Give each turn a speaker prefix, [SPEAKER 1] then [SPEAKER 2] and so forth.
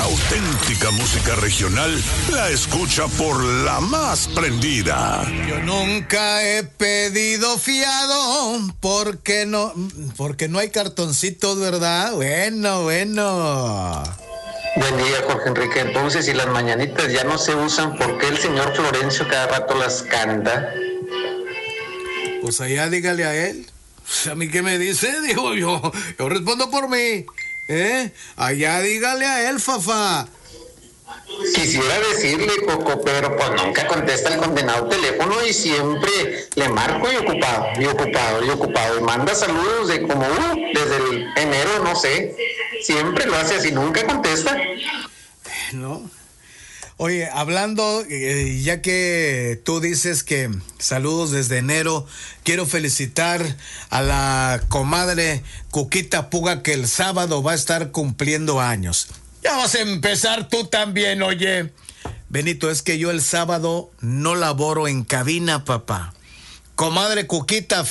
[SPEAKER 1] auténtica música regional la escucha por la más prendida.
[SPEAKER 2] Yo nunca he pedido fiado porque no hay cartoncitos, ¿verdad? Bueno.
[SPEAKER 3] Buen día, Jorge Enrique. Entonces, si las mañanitas ya no se usan, ¿por qué el señor Florencio cada rato las canta?
[SPEAKER 2] Pues allá dígale a él. ¿A mí qué me dice? Digo yo respondo por mí. Allá dígale a él, Fafá.
[SPEAKER 3] Quisiera decirle, Coco, pero pues nunca contesta el condenado teléfono y siempre le marco y ocupado. Y manda saludos de como desde el enero, no sé. Siempre lo hace así, nunca contesta.
[SPEAKER 2] ¿No? Oye, hablando, ya que tú dices que saludos desde enero, quiero felicitar a la comadre Cuquita Puga, que el sábado va a estar cumpliendo años. Ya vas a empezar tú también, oye. Benito, es que yo el sábado no laboro en cabina, papá. Comadre Cuquita,